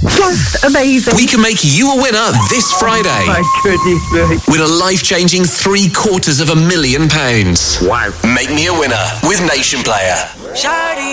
Just amazing. We can make you a winner this Friday. Oh my goodness me. With a life-changing £750,000. Wow. Make me a winner with Nation Player.